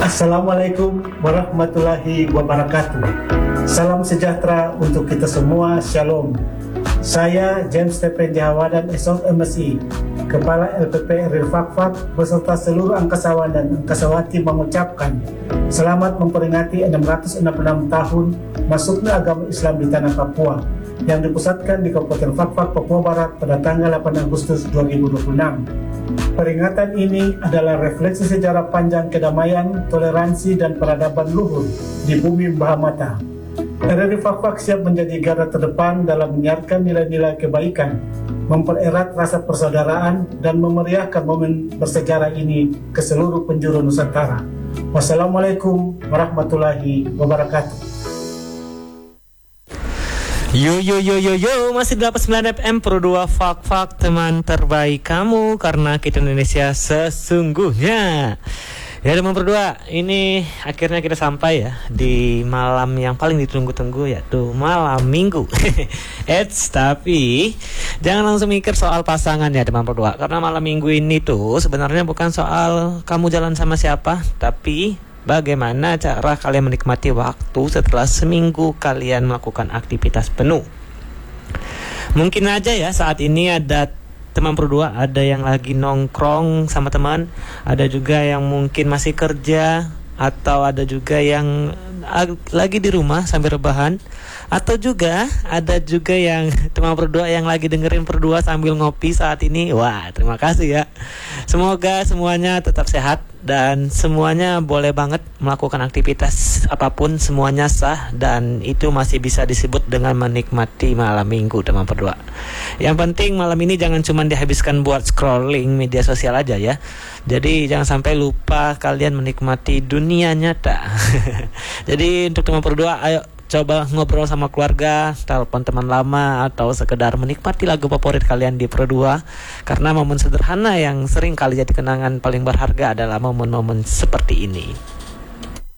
Assalamualaikum warahmatullahi wabarakatuh. Salam sejahtera untuk kita semua. Shalom. Saya James Stephen Jahawadan SOMSI, Kepala LPP RIL Fakfak beserta seluruh angkasawan dan angkasawati mengucapkan selamat memperingati 666 tahun masuknya agama Islam di tanah Papua yang dipusatkan di Kabupaten Fakfak, Papua Barat pada tanggal 8 Agustus 2026. Peringatan ini adalah refleksi sejarah panjang kedamaian, toleransi, dan peradaban luhur di bumi Mahamata. RRI Fakfak siap menjadi garda terdepan dalam menyiarkan nilai-nilai kebaikan, mempererat rasa persaudaraan, dan memeriahkan momen bersejarah ini ke seluruh penjuru Nusantara. Wassalamualaikum warahmatullahi wabarakatuh. Yo, masih 89 FM Pro 2 Fak teman terbaik kamu, karena kita Indonesia sesungguhnya. Ya teman Pro 2, ini akhirnya kita sampai ya di malam yang paling ditunggu-tunggu, yaitu malam Minggu. Tapi jangan langsung mikir soal pasangan ya teman Pro 2, karena malam Minggu ini tuh sebenarnya bukan soal kamu jalan sama siapa, tapi bagaimana cara kalian menikmati waktu setelah seminggu kalian melakukan aktivitas penuh. Mungkin aja ya saat ini ada teman Pro 2, ada yang lagi nongkrong sama teman, ada juga yang mungkin masih kerja, atau ada juga yang lagi di rumah sambil rebahan, atau juga ada juga yang teman Pro 2 yang lagi dengerin Pro 2 sambil ngopi saat ini. Wah, terima kasih ya. Semoga semuanya tetap sehat dan semuanya boleh banget melakukan aktivitas apapun, semuanya sah, dan itu masih bisa disebut dengan menikmati malam Minggu teman Pro 2. Yang penting malam ini jangan cuma dihabiskan buat scrolling media sosial aja ya. Jadi jangan sampai lupa kalian menikmati dunia nyata. Jadi untuk teman Pro 2, ayo coba ngobrol sama keluarga, telepon teman lama, atau sekedar menikmati lagu favorit kalian di Pro 2. Karena momen sederhana yang sering kali jadi kenangan paling berharga adalah momen-momen seperti ini.